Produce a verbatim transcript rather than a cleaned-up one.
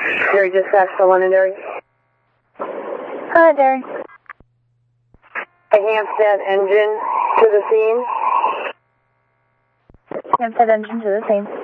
Derry dispatch to Londonderry. Londonderry. A Hampstead engine to the scene. Hampstead engine to the scene.